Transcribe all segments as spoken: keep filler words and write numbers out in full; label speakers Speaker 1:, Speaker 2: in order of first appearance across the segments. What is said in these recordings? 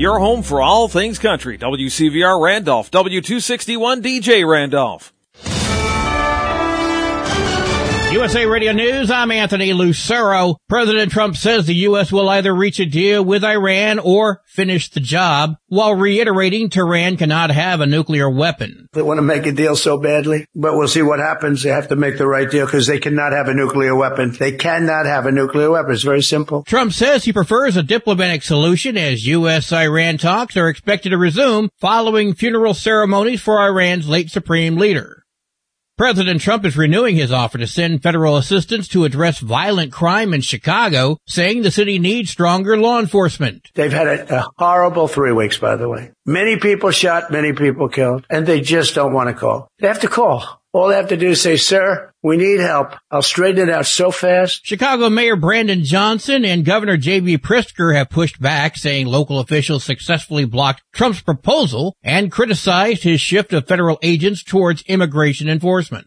Speaker 1: your home for all things country. W C V R Randolph, W two sixty-one D J Randolph.
Speaker 2: U S A Radio News, I'm Anthony Lucero. President Trump says the U S will either reach a deal with Iran or finish the job, while reiterating Tehran cannot have a nuclear weapon.
Speaker 3: They want to make a deal so badly, but we'll see what happens. They have to make the right deal because they cannot have a nuclear weapon. They cannot have a nuclear weapon. It's very simple.
Speaker 2: Trump says he prefers a diplomatic solution as U S Iran talks are expected to resume following funeral ceremonies for Iran's late supreme leader. President Trump is renewing his offer to send federal assistance to address violent crime in Chicago, saying the city needs stronger law enforcement.
Speaker 3: They've had a, a horrible three weeks, by the way. Many people shot, many people killed, and they just don't want to call. They have to call. All they have to do is say, sir, we need help. I'll straighten it out so fast.
Speaker 2: Chicago Mayor Brandon Johnson and Governor J B Pritzker have pushed back, saying local officials successfully blocked Trump's proposal and criticized his shift of federal agents towards immigration enforcement.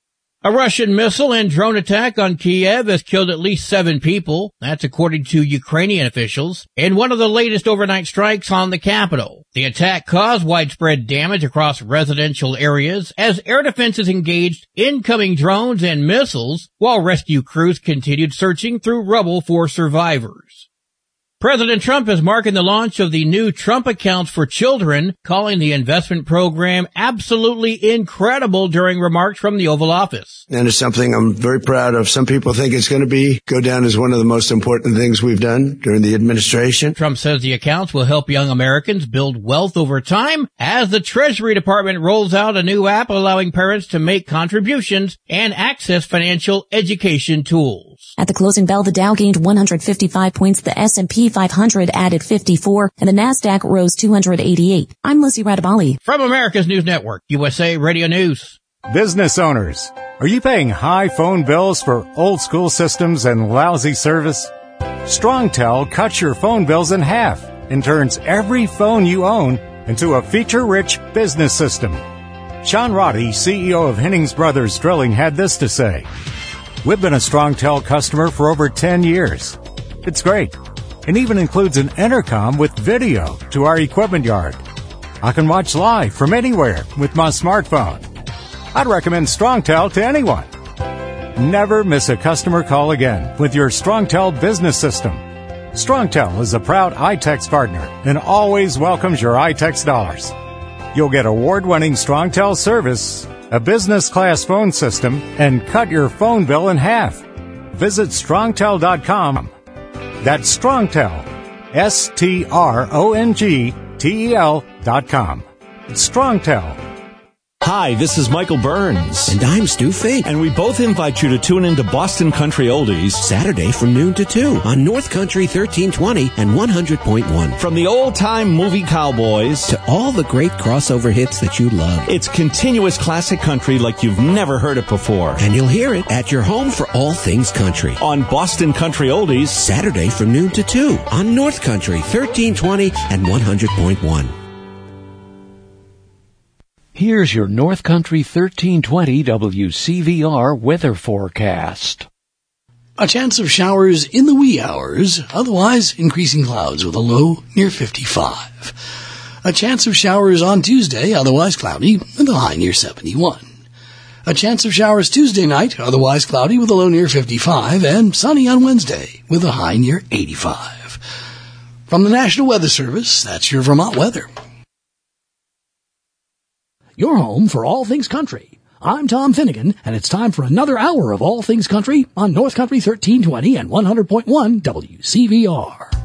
Speaker 2: A Russian missile and drone attack on Kiev has killed at least seven people. That's according to Ukrainian officials, in one of the latest overnight strikes on the capital. The attack caused widespread damage across residential areas as air defenses engaged incoming drones and missiles, while rescue crews continued searching through rubble for survivors. President Trump is marking the launch of the new Trump Accounts for Children, calling the investment program absolutely incredible during remarks from the Oval Office.
Speaker 3: And it's something I'm very proud of. Some people think it's going to be go down as one of the most important things we've done during the administration.
Speaker 2: Trump says the accounts will help young Americans build wealth over time as the Treasury Department rolls out a new app allowing parents to make contributions and access financial education tools.
Speaker 4: At the closing bell, the Dow gained one hundred fifty-five points, the S and P five hundred added fifty-four, and the NASDAQ rose two hundred eighty-eight. I'm Lizzie Radabali.
Speaker 2: From America's News Network, U S A Radio News.
Speaker 5: Business owners, are you paying high phone bills for old school systems and lousy service? StrongTel cuts your phone bills in half and turns every phone you own into a feature-rich business system. Sean Roddy, C E O of Hennings Brothers Drilling, had this to say. We've been a StrongTel customer for over ten years. It's great. It even includes an intercom with video to our equipment yard. I can watch live from anywhere with my smartphone. I'd recommend StrongTel to anyone. Never miss a customer call again with your StrongTel business system. StrongTel is a proud iTex partner and always welcomes your iTex dollars. You'll get award-winning StrongTel service, a business-class phone system, and cut your phone bill in half. Visit strongtel dot com. That's StrongTel, S T R O N G T E L dot com. It's StrongTel.
Speaker 6: Hi, this is Michael Burns.
Speaker 7: And I'm Stu Fink.
Speaker 6: And we both invite you to tune into Boston Country Oldies
Speaker 7: Saturday from noon to two on North Country thirteen twenty and one hundred point one.
Speaker 6: From the old-time movie cowboys
Speaker 7: to all the great crossover hits that you love.
Speaker 6: It's continuous classic country like you've never heard it before.
Speaker 7: And you'll hear it at your home for all things country.
Speaker 6: On Boston Country Oldies
Speaker 7: Saturday from noon to two on North Country thirteen twenty and one hundred point one.
Speaker 8: Here's your North Country thirteen twenty W C V R weather forecast.
Speaker 9: A chance of showers in the wee hours, otherwise increasing clouds with a low near fifty-five. A chance of showers on Tuesday, otherwise cloudy, with a high near seventy-one. A chance of showers Tuesday night, otherwise cloudy with a low near fifty-five, and sunny on Wednesday with a high near eighty-five. From the National Weather Service, that's your Vermont weather.
Speaker 10: Your home for all things country. I'm Tom Finnegan, and it's time for another hour of all things country on North Country thirteen twenty and one hundred point one W C V R.